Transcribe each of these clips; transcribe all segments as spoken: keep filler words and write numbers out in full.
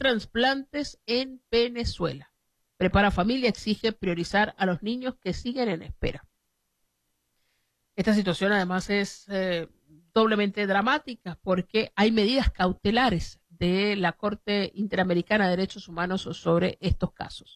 trasplantes en Venezuela. Prepara Familia exige priorizar a los niños que siguen en espera. Esta situación además es eh, doblemente dramática porque hay medidas cautelares de la Corte Interamericana de Derechos Humanos sobre estos casos.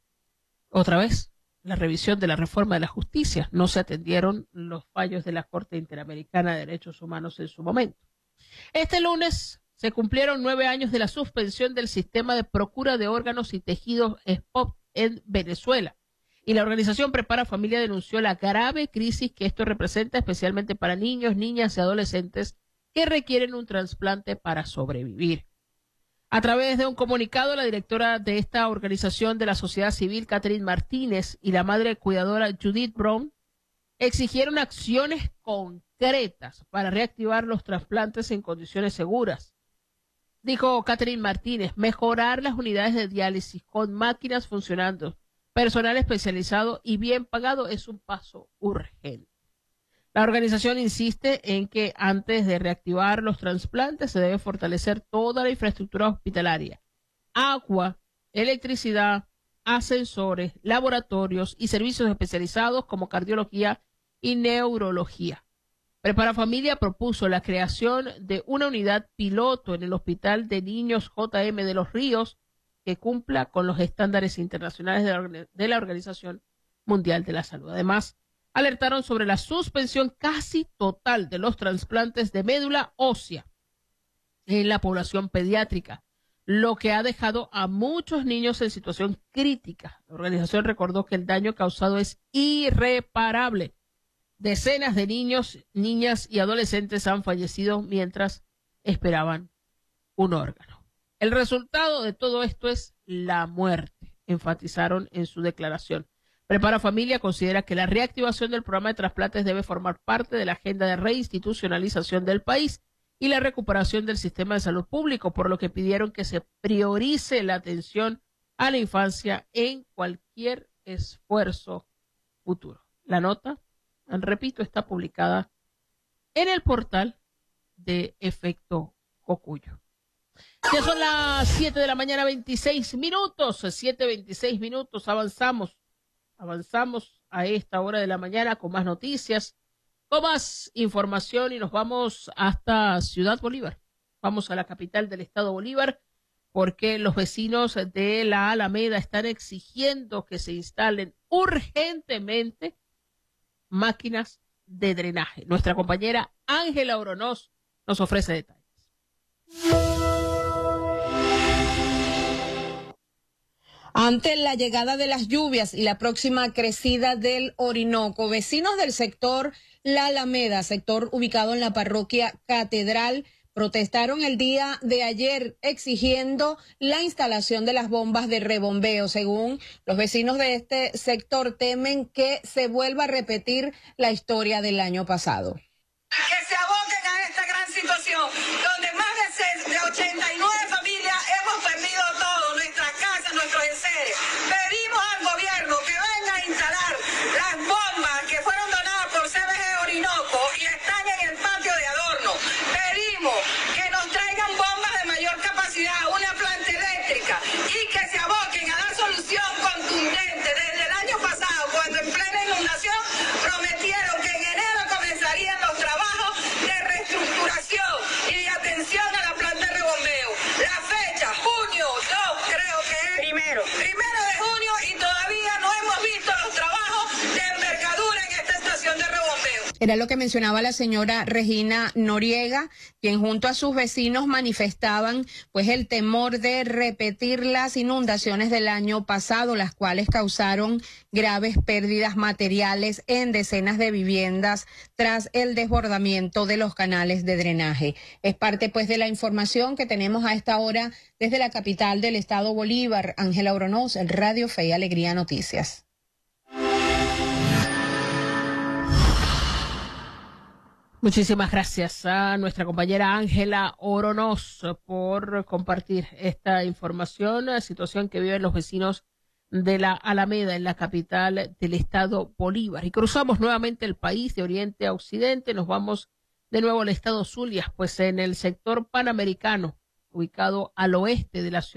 Otra vez, la revisión de la reforma de la justicia. No se atendieron los fallos de la Corte Interamericana de Derechos Humanos en su momento. Este lunes se cumplieron nueve años de la suspensión del sistema de procura de órganos y tejidos S P O P en Venezuela. Y la organización Prepara Familia denunció la grave crisis que esto representa, especialmente para niños, niñas y adolescentes que requieren un trasplante para sobrevivir. A través de un comunicado, la directora de esta organización de la sociedad civil, Catherine Martínez, y la madre cuidadora Judith Brown, exigieron acciones concretas para reactivar los trasplantes en condiciones seguras. Dijo Catherine Martínez, mejorar las unidades de diálisis con máquinas funcionando, personal especializado y bien pagado es un paso urgente. La organización insiste en que antes de reactivar los trasplantes se debe fortalecer toda la infraestructura hospitalaria, agua, electricidad, ascensores, laboratorios y servicios especializados como cardiología y neurología. Prepara Familia propuso la creación de una unidad piloto en el Hospital de Niños J M de Los Ríos que cumpla con los estándares internacionales de la, de la Organización Mundial de la Salud. Además, alertaron sobre la suspensión casi total de los trasplantes de médula ósea en la población pediátrica, lo que ha dejado a muchos niños en situación crítica. La organización recordó que el daño causado es irreparable. Decenas de niños, niñas y adolescentes han fallecido mientras esperaban un órgano. El resultado de todo esto es la muerte, enfatizaron en su declaración. Prepara Familia considera que la reactivación del programa de trasplantes debe formar parte de la agenda de reinstitucionalización del país y la recuperación del sistema de salud público, por lo que pidieron que se priorice la atención a la infancia en cualquier esfuerzo futuro. La nota, repito, está publicada en el portal de Efecto Cocuyo. Ya son las siete de la mañana, veintiséis minutos, siete veintiséis minutos, avanzamos. Avanzamos a esta hora de la mañana con más noticias, con más información y nos vamos hasta Ciudad Bolívar. Vamos a la capital del estado Bolívar porque los vecinos de la Alameda están exigiendo que se instalen urgentemente máquinas de drenaje. Nuestra compañera Ángela Oronoz nos ofrece detalles. Ante la llegada de las lluvias y la próxima crecida del Orinoco, vecinos del sector La Alameda, sector ubicado en la parroquia Catedral, protestaron el día de ayer exigiendo la instalación de las bombas de rebombeo. Según los vecinos de este sector, temen que se vuelva a repetir la historia del año pasado. Que se aboquen a esta gran situación, donde más de ochenta y nueve familias hemos perdido todo, nuestras casas, nuestros enseres. Pedimos al gobierno que venga a instalar las bombas que fueron donadas por C B G Orinoco y están en el patio de adorno. Pedimos que nos traigan bombas de mayor capacidad, una planta eléctrica y que se aboquen a dar solución contundente. Desde el año pasado, cuando en plena inundación prometieron que en enero comenzarían los trabajos de reestructuración y de atención a la planta de rebombeo. La fecha, junio dos, creo que es. Primero. Primero de junio y todavía no hemos visto los trabajos de envergadura en esta estación de rebombeo. Era lo que mencionaba la señora Regina Noriega, quien junto a sus vecinos manifestaban pues el temor de repetir las inundaciones del año pasado, las cuales causaron graves pérdidas materiales en decenas de viviendas tras el desbordamiento de los canales de drenaje. Es parte pues de la información que tenemos a esta hora desde la capital del estado Bolívar. Ángela Oronoz, Radio Fe y Alegría Noticias. Muchísimas gracias a nuestra compañera Ángela Oronoz por compartir esta información, la situación que viven los vecinos de la Alameda en la capital del estado Bolívar. Y cruzamos nuevamente el país de oriente a occidente, nos vamos de nuevo al estado Zulia, pues en el sector panamericano, ubicado al oeste de la ciudad